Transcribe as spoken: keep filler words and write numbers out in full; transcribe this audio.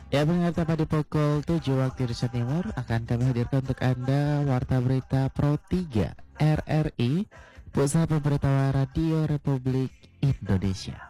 Ya, benar, tepat di pukul tujuh waktu Indonesia Timur akan kami hadirkan untuk Anda Warta Berita Pro tiga R R I, Pusat Pemberitahuan Radio Republik Indonesia.